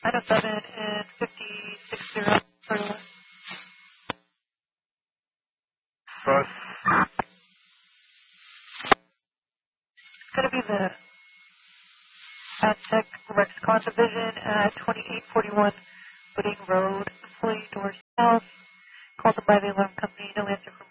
907 and 5060 Cordova. Bus. It's going to be the Aztec Rexcon division at 2841 Wooding Road, Employee Door South. Called them by the alarm company. No answer from